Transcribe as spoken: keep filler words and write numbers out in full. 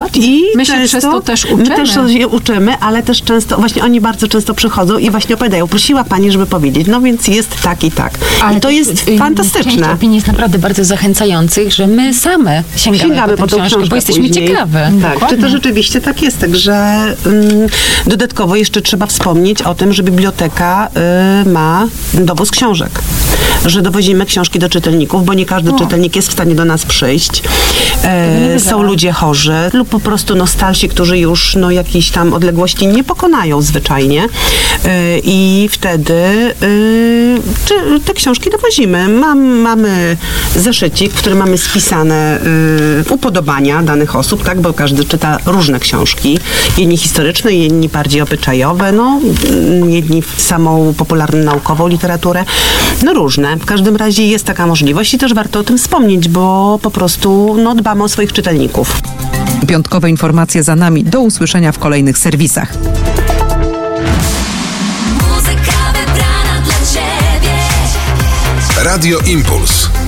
dokładnie. I my się często, przez to też uczymy. My też się uczymy, ale też często, właśnie oni bardzo często przychodzą i właśnie opowiadają, prosiła pani, żeby powiedzieć, no więc jest tak i tak. Ale I to jest y, fantastyczne. Część opinii jest naprawdę bardzo zachęcających, że my same sięgamy, Sięgamy po po tę tą książkę, książkę bo jesteśmy później. ciekawe. Tak, Dokładnie. czy to rzeczywiście tak jest. Także ym, dodatkowo jeszcze trzeba wspomnieć o tym, że biblioteka y, ma dowóz książek. Że dowozimy książki do czytelników, bo nie każdy O. czytelnik jest w stanie do nas przyjść. E, są ludzie chorzy lub po prostu no, starsi, którzy już no, jakiejś tam odległości nie pokonają zwyczajnie. E, I wtedy e, czy, te książki dowozimy. Mam, mamy zeszycik, w którym mamy spisane e, upodobania danych osób, tak, bo każdy czyta różne książki. Jedni historyczne, jedni bardziej obyczajowe, no, jedni samą popularną naukową literaturę. No różne. W każdym razie jest taka możliwość i też warto o tym wspomnieć, bo po prostu no, dbamy o swoich czytelników. Piątkowe informacje za nami. Do usłyszenia w kolejnych serwisach. Muzyka wybrana dla Ciebie. Radio Impuls.